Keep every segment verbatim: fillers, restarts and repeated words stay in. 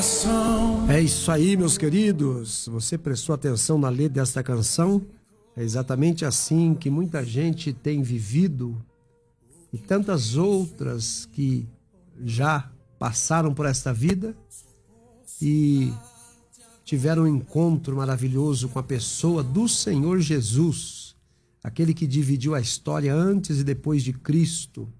É isso aí, meus queridos. Você prestou atenção na letra desta canção? É exatamente assim que muita gente tem vivido e tantas outras que já passaram por esta vida e tiveram um encontro maravilhoso com a pessoa do Senhor Jesus, aquele que dividiu a história antes e depois de Cristo,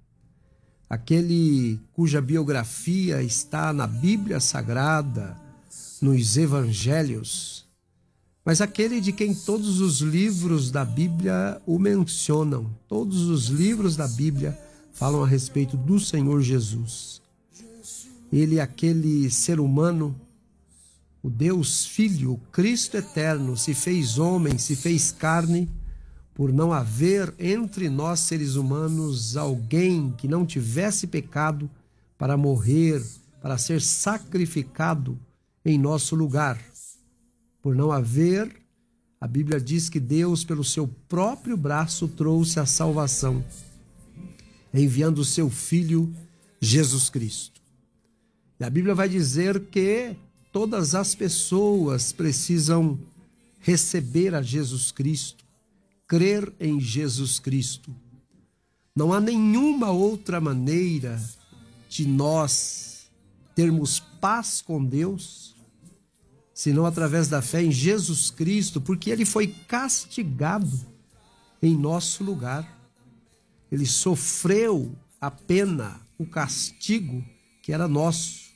aquele cuja biografia está na Bíblia Sagrada, nos Evangelhos, mas aquele de quem todos os livros da Bíblia o mencionam. Todos os livros da Bíblia falam a respeito do Senhor Jesus. Ele é aquele ser humano, o Deus Filho, o Cristo eterno, se fez homem, se fez carne, por não haver entre nós seres humanos alguém que não tivesse pecado para morrer, para ser sacrificado em nosso lugar. Por não haver, a Bíblia diz que Deus, pelo seu próprio braço, trouxe a salvação, enviando o seu Filho Jesus Cristo. E a Bíblia vai dizer que todas as pessoas precisam receber a Jesus Cristo, crer em Jesus Cristo. Não há nenhuma outra maneira de nós termos paz com Deus, senão através da fé em Jesus Cristo, porque ele foi castigado em nosso lugar. Ele sofreu a pena, o castigo que era nosso.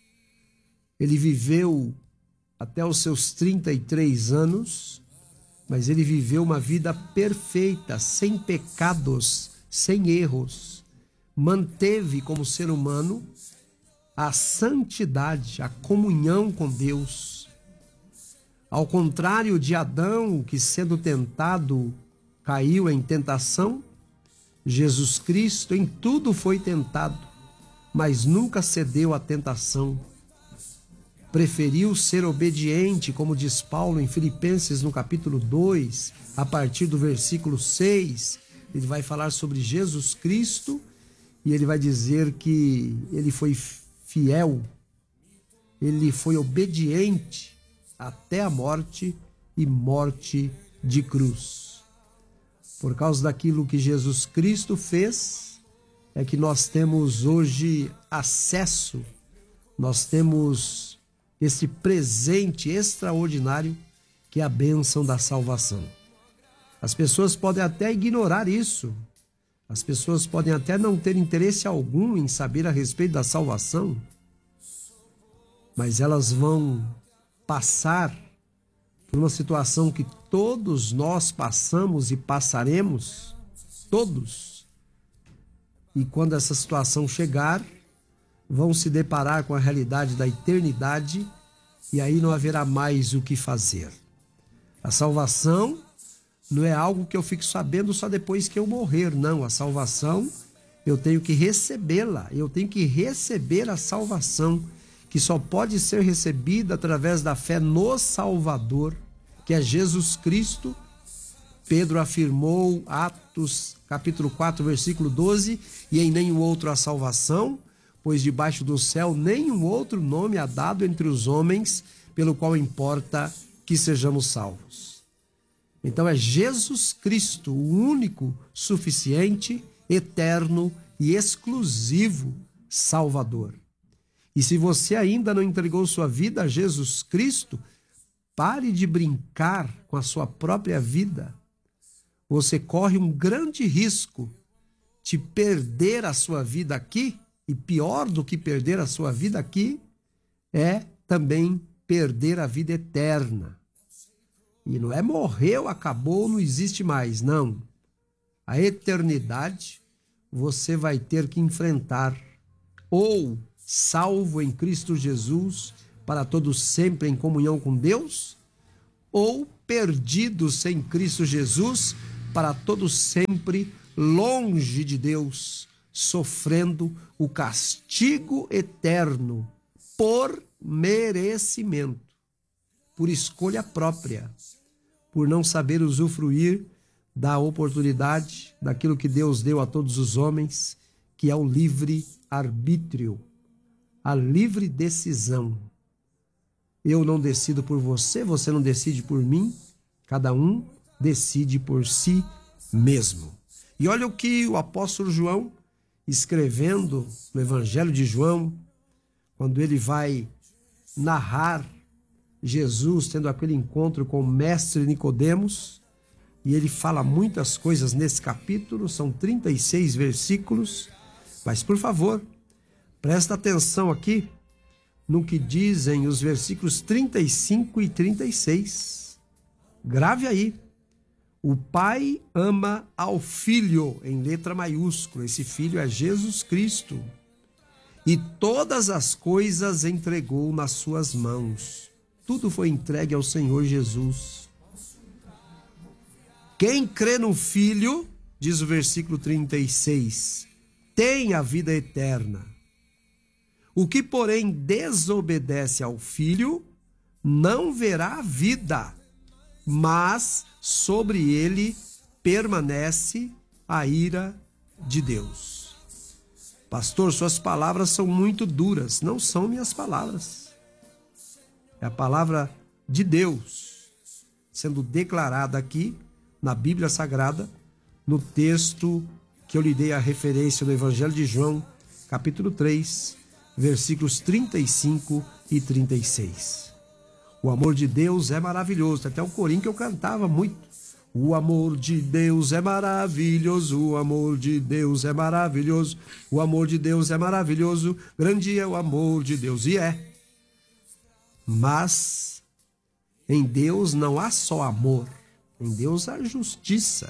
Ele viveu até os seus trinta e três anos, mas ele viveu uma vida perfeita, sem pecados, sem erros. Manteve como ser humano a santidade, a comunhão com Deus. Ao contrário de Adão, que sendo tentado caiu em tentação, Jesus Cristo em tudo foi tentado, mas nunca cedeu à tentação. Preferiu ser obediente, como diz Paulo em Filipenses no capítulo dois, a partir do versículo seis, ele vai falar sobre Jesus Cristo e ele vai dizer que ele foi fiel, ele foi obediente até a morte e morte de cruz. Por causa daquilo que Jesus Cristo fez, é que nós temos hoje acesso, nós temos esse presente extraordinário que é a bênção da salvação. As pessoas podem até ignorar isso, as pessoas podem até não ter interesse algum em saber a respeito da salvação, mas elas vão passar por uma situação que todos nós passamos e passaremos, todos. E quando essa situação chegar, vão se deparar com a realidade da eternidade e aí não haverá mais o que fazer. A salvação não é algo que eu fico sabendo só depois que eu morrer, não. A salvação, eu tenho que recebê-la, eu tenho que receber a salvação, que só pode ser recebida através da fé no Salvador, que é Jesus Cristo. Pedro afirmou, Atos capítulo quatro, versículo doze, e em nenhum outro há salvação, pois debaixo do céu nenhum outro nome há dado entre os homens, pelo qual importa que sejamos salvos. Então é Jesus Cristo, o único, suficiente, eterno e exclusivo Salvador. E se você ainda não entregou sua vida a Jesus Cristo, pare de brincar com a sua própria vida. Você corre um grande risco de perder a sua vida aqui, e pior do que perder a sua vida aqui, é também perder a vida eterna. E não é morreu, acabou, não existe mais, não. A eternidade você vai ter que enfrentar, ou salvo em Cristo Jesus, para todos sempre em comunhão com Deus, ou perdido sem Cristo Jesus, para todos sempre longe de Deus, sofrendo o castigo eterno por merecimento, por escolha própria, por não saber usufruir da oportunidade, daquilo que Deus deu a todos os homens, que é o livre arbítrio, a livre decisão. Eu não decido por você, você não decide por mim. Cada um decide por si mesmo. E olha o que o apóstolo João, escrevendo no Evangelho de João, quando ele vai narrar Jesus tendo aquele encontro com o mestre Nicodemos, e ele fala muitas coisas nesse capítulo, são trinta e seis versículos, mas por favor, presta atenção aqui no que dizem os versículos trinta e cinco e trinta e seis. Grave aí. O Pai ama ao Filho, em letra maiúscula. Esse Filho é Jesus Cristo. E todas as coisas entregou nas suas mãos. Tudo foi entregue ao Senhor Jesus. Quem crê no Filho, diz o versículo trinta e seis, tem a vida eterna. O que, porém, desobedece ao Filho, não verá a vida, mas sobre ele permanece a ira de Deus. Pastor, suas palavras são muito duras. Não são minhas palavras. É a palavra de Deus sendo declarada aqui na Bíblia Sagrada, no texto que eu lhe dei a referência no Evangelho de João, capítulo três, versículos trinta e cinco e trinta e seis. O amor de Deus é maravilhoso. Até um corinho que eu cantava muito. O amor de Deus é maravilhoso, o amor de Deus é maravilhoso, o amor de Deus é maravilhoso, grande é o amor de Deus. E é. Mas em Deus não há só amor, em Deus há justiça.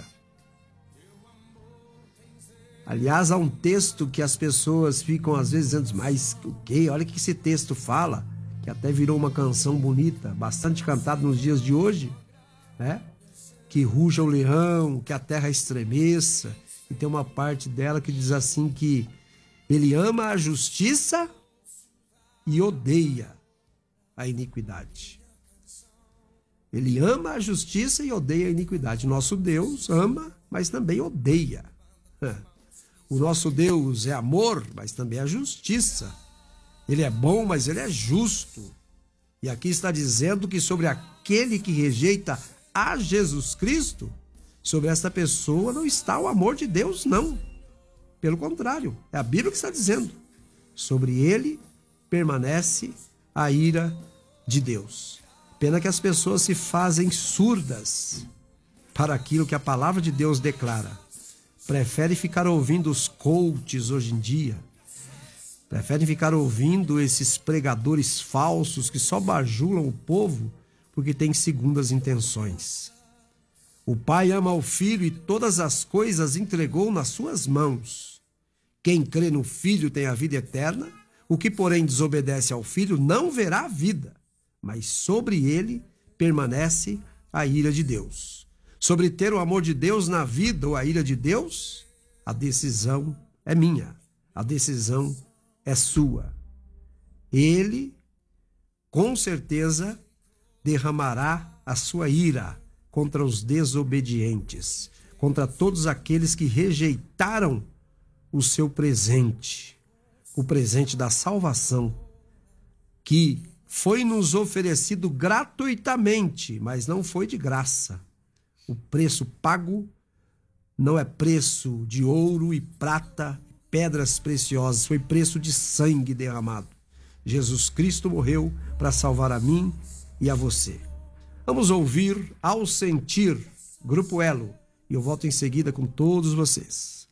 Aliás, há um texto que as pessoas ficam às vezes dizendo, mas o quê? Olha o que esse texto fala, que até virou uma canção bonita, bastante cantada nos dias de hoje, né? Que ruja o leão, que a terra estremeça. E tem uma parte dela que diz assim que ele ama a justiça e odeia a iniquidade. Ele ama a justiça e odeia a iniquidade. Nosso Deus ama, mas também odeia. O nosso Deus é amor, mas também é justiça. Ele é bom, mas ele é justo. E aqui está dizendo que sobre aquele que rejeita a Jesus Cristo, sobre essa pessoa não está o amor de Deus, não. Pelo contrário, é a Bíblia que está dizendo. Sobre ele permanece a ira de Deus. Pena que as pessoas se fazem surdas para aquilo que a palavra de Deus declara. Prefere ficar ouvindo os coaches hoje em dia. Preferem ficar ouvindo esses pregadores falsos que só bajulam o povo porque têm segundas intenções. O Pai ama o Filho e todas as coisas entregou nas suas mãos. Quem crê no Filho tem a vida eterna. O que, porém, desobedece ao Filho não verá a vida, mas sobre ele permanece a ira de Deus. Sobre ter o amor de Deus na vida ou a ira de Deus, a decisão é minha, a decisão é sua. Ele, com certeza, derramará a sua ira contra os desobedientes, contra todos aqueles que rejeitaram o seu presente, o presente da salvação, que foi nos oferecido gratuitamente, mas não foi de graça. O preço pago não é preço de ouro e prata, pedras preciosas, foi preço de sangue derramado. Jesus Cristo morreu para salvar a mim e a você. Vamos ouvir Ao Sentir, Grupo Elo, e eu volto em seguida com todos vocês.